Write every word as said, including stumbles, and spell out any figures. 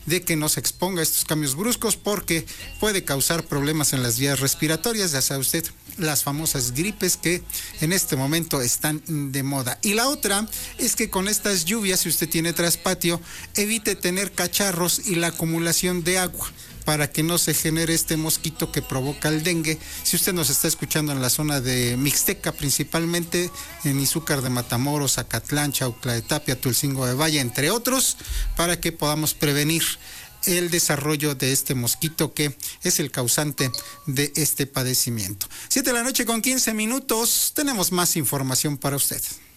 de que no se exponga a estos cambios bruscos porque puede causar problemas en las vías respiratorias, ya sabe usted, las famosas gripes que en este momento están de moda. Y la otra es que con estas lluvias, si usted tiene traspatio, evite tener cacharros y la acumulación de agua para que no se genere este mosquito que provoca el dengue. Si usted nos está escuchando en la zona de Mixteca, principalmente en Izúcar de Matamoros, Zacatlán, Chautla de Tapia, Tulcingo de Valle, entre otros, para que podamos prevenir el desarrollo de este mosquito que es el causante de este padecimiento. Siete de la noche con quince minutos, tenemos más información para usted.